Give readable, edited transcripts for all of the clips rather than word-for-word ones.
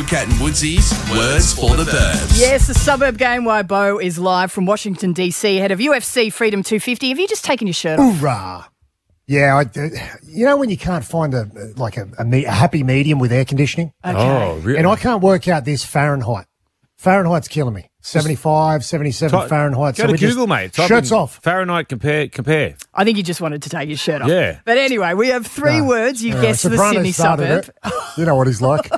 Cat and Woodsy's Words for the Burbs. Yes, the suburb game where Bo is live from Washington, D.C. ahead of UFC Freedom 250. Have you just taken your shirt off? Hoorah. Yeah, you know when you can't find a happy medium with air conditioning? Okay. Oh, really? And I can't work out this Fahrenheit. Fahrenheit's killing me. 75, 77 Fahrenheit. Go to Google, mate. Type Shirts in off. Fahrenheit compare. I think you just wanted to take your shirt off. Yeah. But anyway, we have three words. You guess the Soprano Sydney started suburb. it. You know what he's like.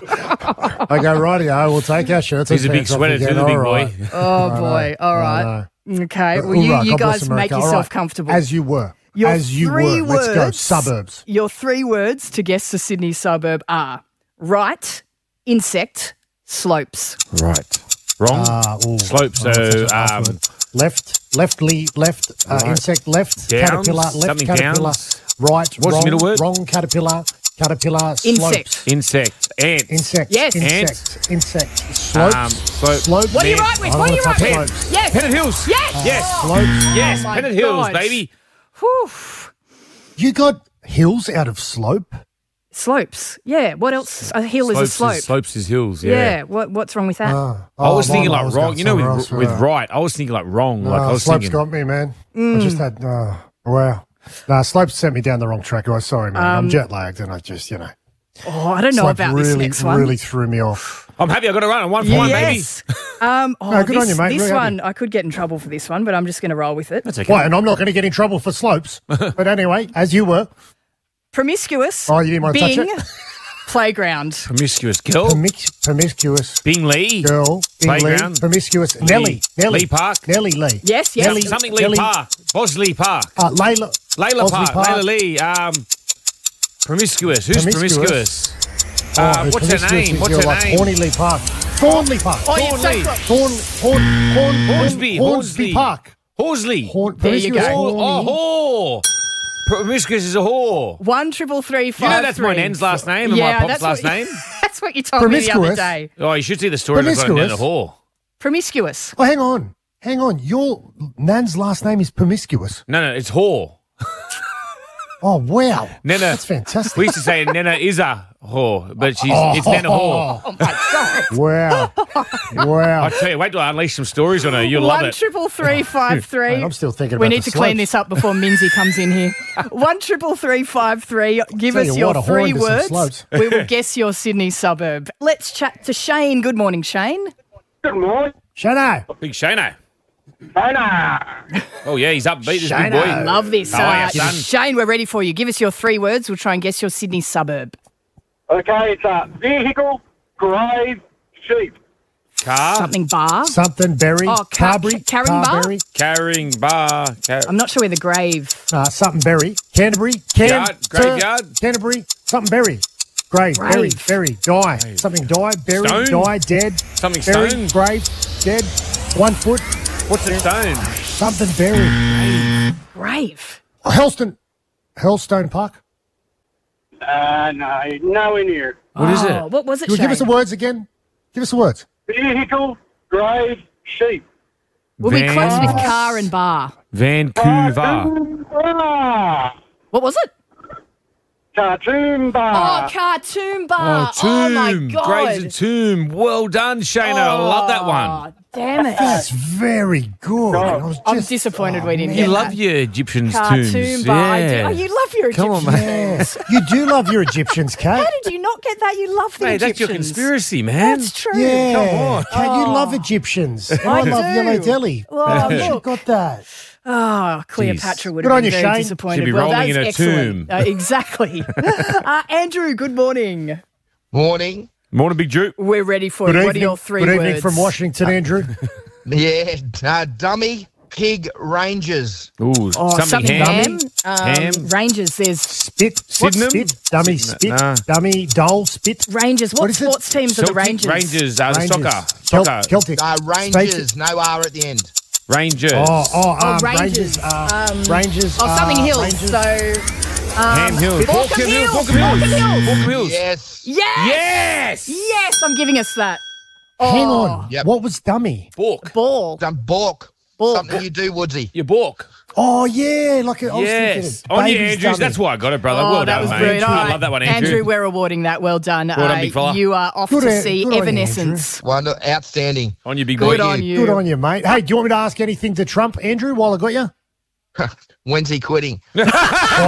I go, rightio, we'll take our shirts. He's a big pants off sweater again. too, the big All boy. right. Oh, boy. All right. Okay. Well, Hoorah, you God guys bless make America. yourself All right. comfortable. As you were. Your As you three were. Let's go. words- Suburbs. Your three words to guess the Sydney suburb are right, insect, slopes. Right. Wrong. Slope. So, left, Right. insect, left, Downs, caterpillar, left, something caterpillar, downs. right, What's the wrong, middle word? wrong, caterpillar, slopes. Insect. Insect. Ant. Insect, Yes. insect, slopes, Slope. slope. What are you right with? I What are don't you wanna right touch with? slopes. Yes. Pennant Hills. Yes. Yes. Slopes. Yes. my Pennant Hills, God. baby. Whew. You got hills out of slope? Slopes. Yeah. What else? A hill is a slope. Slopes is hills. Yeah. What's wrong with that? I was thinking like wrong. You know, with right. right, I was thinking like wrong. Like I was slopes thinking. got me, man. I just had, wow. Nah, slopes sent me down the wrong track. Oh, sorry, man. I'm jet lagged and I just, Oh, I don't know Slopes about really, this next one. really threw me off. I'm happy I got to run. 1 for 1, baby. Yes. Good on this, you, mate. This Really one, I could get in trouble for this one, but I'm just going to roll with it. That's okay. Why? And I'm not going to get in trouble for slopes. But anyway, as you were. Promiscuous. Oh, you didn't want to touch Bing. it? Playground. Promiscuous girl. Promiscuous Bing Lee. girl. Bing Playground. Lee, promiscuous. Nelly. Lee Park. Nelly Lee. Yes, yes. Nelly, Something Lee Nelly, Park. Bosley Park. Layla. Layla Bosley Park. Layla Lee. Promiscuous. Who's promiscuous? What's her name? What's her name? Hornley Park. Thornley Park. Oh, you're so Thornley. close. Hornsby. Park. Horsley. There you go. Oh, whore. Promiscuous is a whore. 1-333-5. You know that's my nan's last name and my pop's last name? That's what you told me the other Promiscuous? day. Oh, you should see the story of a nan and a whore. Promiscuous. Oh, hang on. Your nan's last name is Promiscuous. No, it's whore. Oh, wow. Nana. That's fantastic. We used to say Nana is a whore, but it's Nana whore. Oh, my God. Wow. I tell you, wait till I unleash some stories on her. You'll love it. 1-333-5-3. I'm still thinking We about need the to clean slopes. this up before Minzy comes in here. 1-333-5-3. Give Tell us you your what, a three horrendous of words. slopes. We will guess your Sydney suburb. Let's chat to Shane. Good morning, Shane. Good morning. Shano. Big Shano. Shana. Oh, yeah, he's upbeat, this big Shano. boy. Love this. How are you, son? Shane, we're ready for you. Give us your three words. We'll try and guess your Sydney suburb. Okay, it's a vehicle, grave, sheep. Car. Something bar. Something berry. Oh, Carberry. carrying bar? Carberry. Carrying bar. I'm not sure where the grave. Something berry. Canterbury. Graveyard. Canterbury. Something berry. Grave. Berry. Grave. Berry. Die. Something die. Berry. Stone. Die. Dead. Something Berry. stone. Grave. Dead. 1 foot. What's a stone? Something berry. Grave. Hellstone Park. No, nowhere near. What is it? What was it, Can you Shane? give us the words again? Give us the words. Vehicle, grave, sheep. We'll be close with Van- car and bar. Vancouver. What was it? Cartoon Oh, bar. cartoon bar. Tomb. Oh, my God. Graves and Tomb. Well done, Shana. I love that one. Oh, damn it. That's very good. I was I'm just- disappointed we didn't You get love that. your Egyptians' Cartoon tombs. bar. I do. Yeah. Oh, you love your Come Egyptians. on, man. Yes. You do love your Egyptians, Kate. How did you not get that? You love the Hey, that's Egyptians. your conspiracy, man. That's true. Yeah. Come on. Kate, you love Egyptians. And I love do. Yellow Delhi. Oh, You look. got that. Oh, Cleopatra would Good have on been you, very Shane. disappointed. She'd be well, rolling that's in a excellent. tomb. Exactly. Andrew, good morning. Morning. Morning, Big Drew. We're ready for Good you. evening. What are your three Good words? evening from Washington, Andrew. Yeah, dummy, pig, rangers. Ooh, something ham. Ham. Rangers, there's Spit. Sydenham? Spit. Dummy spit. Nah. Dummy dole spit. Rangers. What What is it? sports teams are the Celtic Rangers? Rangers. The Rangers. soccer. Celtic. Rangers, no R at the end. Rangers. Rangers. Rangers. Oh, something Hills. Rangers. So, Ham Hills. Borkham Hills. Borkham Hills. Borkham Hills. Borkham Hills. Yes. yes. Yes. I'm giving us that. Hang on. Yep. What was dummy? Bork. Ball. Bork. Something you do, Woodsy. Your balk. Oh, yeah. Like, I was Yes. thinking On your baby's Andrews. dummy. That's why I got it, brother. Oh, well that done, was mate. brilliant. All I right. love that one, Andrew. We're awarding that. Well done. Well done, big fella. You are off Good to on- see good on you, Evanescence. Outstanding. On your big boy. Good on you. Good on you, mate. Hey, do you want me to ask anything to Trump, Andrew, while I got you? When's he quitting?